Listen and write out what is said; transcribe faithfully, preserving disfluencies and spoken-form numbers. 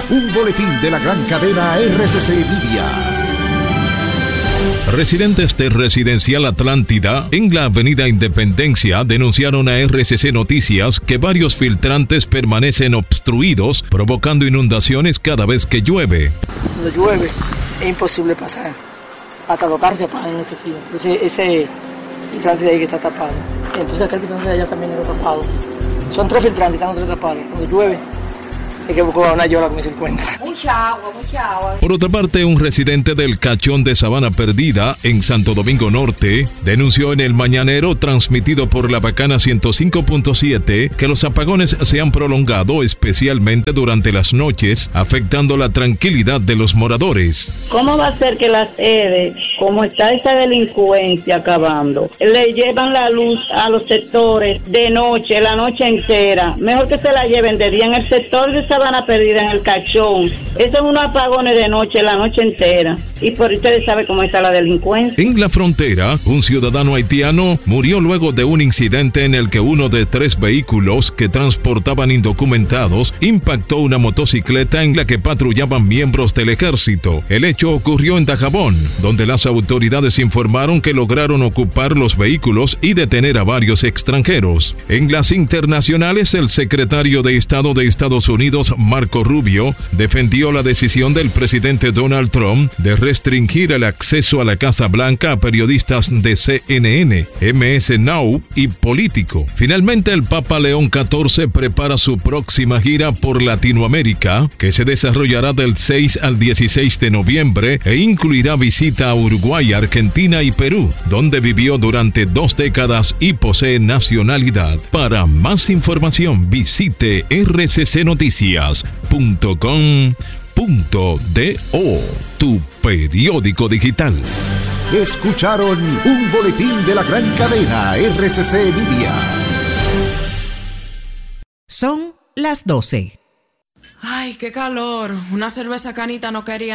un boletín de la gran cadena R C C Media. Residentes de Residencial Atlántida en la avenida Independencia denunciaron a R C C Noticias que varios filtrantes permanecen obstruidos, provocando inundaciones cada vez que llueve. Cuando llueve es imposible pasar, hasta tocarse para en este filo. Ese, ese filtrante de ahí que está tapado. Entonces aquel filtrante de allá también está tapado. Son tres filtrantes, están los tres tapados. Cuando llueve hay que buscar una yola como se encuentra. Mucha agua, mucha agua. Por otra parte, un residente del Cachón de Sabana Perdida, en Santo Domingo Norte, denunció en el mañanero transmitido por la Bacana ciento cinco punto siete que los apagones se han prolongado, especialmente durante las noches, afectando la tranquilidad de los moradores. ¿Cómo va a ser que las E D E, como está esa delincuencia acabando, le llevan la luz a los sectores de noche, la noche entera? Mejor que se la lleven de día en el sector de Sabana Perdida, en el Cachón. Esos son unos apagones de noche, la noche entera. Y por ustedes saben cómo está la delincuencia. En la frontera, un ciudadano haitiano murió luego de un incidente en el que uno de tres vehículos que transportaban indocumentados impactó una motocicleta en la que patrullaban miembros del ejército. El hecho ocurrió en Dajabón, donde las autoridades informaron que lograron ocupar los vehículos y detener a varios extranjeros. En las internacionales, el secretario de Estado de Estados Unidos, Marco Rubio, defendió la decisión del presidente Donald Trump de restringir el acceso a la Casa Blanca a periodistas de C N N, M S Now y Político. Finalmente, el Papa León catorce prepara su próxima gira por Latinoamérica, que se desarrollará del seis al dieciséis de noviembre e incluirá visita a Uruguay, Argentina y Perú, donde vivió durante dos décadas y posee nacionalidad. Para más información, visite r c c noticias punto com punto do, tu periódico digital. Escucharon un boletín de la gran cadena R C C Media. Son las doce. Ay, qué calor. Una cerveza Canita no quería